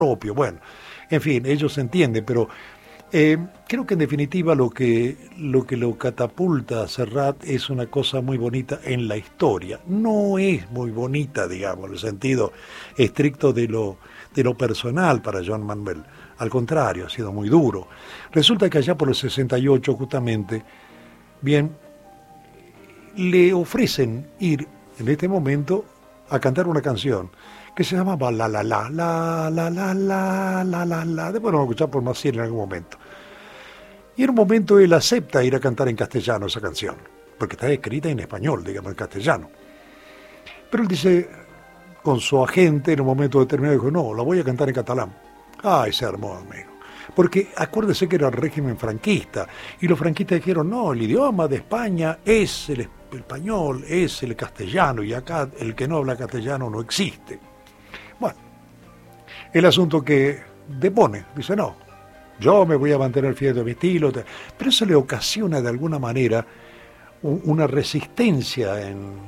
propio. Bueno, en fin, ellos se entienden, pero creo que en definitiva lo que lo catapulta a Serrat es una cosa muy bonita en la historia. No es muy bonita, digamos, en el sentido estricto de lo personal para Joan Manuel. Al contrario, ha sido muy duro. Resulta que allá por el 68, justamente, bien, le ofrecen ir en este momento a cantar una canción que se llamaba La La La, La La La La La La La. Después lo vamos a escuchar por Maciel en algún momento. Y en un momento él acepta ir a cantar en castellano esa canción, porque está escrita en español, digamos, en castellano. Pero él dice, con su agente, en un momento determinado, dijo, no, la voy a cantar en catalán. Ay, se armó, amigo. Porque acuérdese que era el régimen franquista, y los franquistas dijeron, no, el idioma de España es el español, es el castellano, y acá el que no habla castellano no existe. Bueno, el asunto que depone, dice, no, yo me voy a mantener fiel a mi estilo, pero eso le ocasiona de alguna manera una resistencia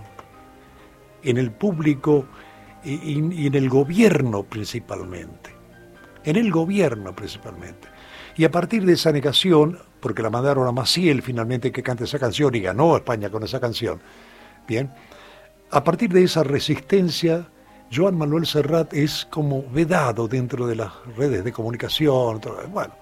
en el público y en el gobierno principalmente. En el gobierno principalmente. Y a partir de esa negación, porque la mandaron a Maciel finalmente que cante esa canción y ganó España con esa canción, bien, a partir de esa resistencia, Joan Manuel Serrat es como vedado dentro de las redes de comunicación, bueno.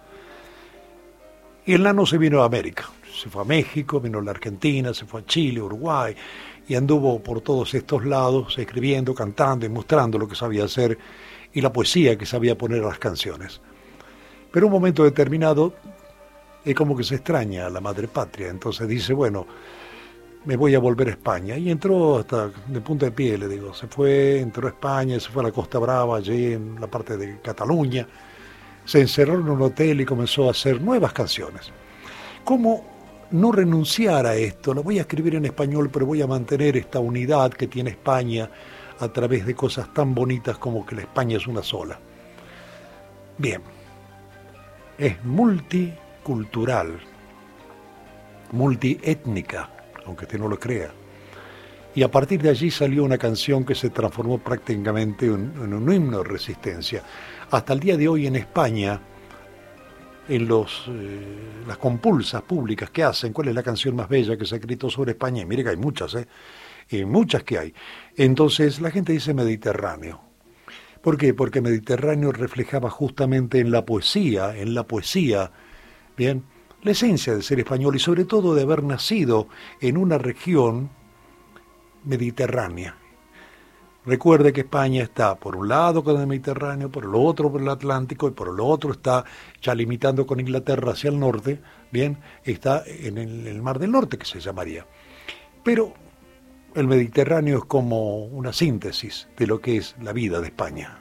Y el nano se vino a América, se fue a México, vino a la Argentina, se fue a Chile, Uruguay, y anduvo por todos estos lados escribiendo, cantando y mostrando lo que sabía hacer y la poesía que sabía poner a las canciones. Pero un momento determinado es como que se extraña a la madre patria, entonces dice, bueno, me voy a volver a España. Y entró hasta de punta de pie, le digo, se fue, entró a España, se fue a la Costa Brava, allí en la parte de Cataluña, se encerró en un hotel y comenzó a hacer nuevas canciones. ¿Cómo no renunciar a esto? Lo voy a escribir en español, pero voy a mantener esta unidad que tiene España a través de cosas tan bonitas como que la España es una sola. Bien, es multicultural, multiétnica, aunque usted no lo crea. Y a partir de allí salió una canción que se transformó prácticamente en un himno de resistencia. Hasta el día de hoy en España, en las compulsas públicas que hacen, ¿cuál es la canción más bella que se ha escrito sobre España? Y mire que hay muchas, muchas que hay. Entonces la gente dice Mediterráneo. ¿Por qué? Porque Mediterráneo reflejaba justamente en la poesía, bien, la esencia de ser español y sobre todo de haber nacido en una región mediterránea. Recuerde que España está por un lado con el Mediterráneo, por el otro por el Atlántico y por el otro está ya limitando con Inglaterra hacia el norte, bien, está en el Mar del Norte que se llamaría. Pero el Mediterráneo es como una síntesis de lo que es la vida de España.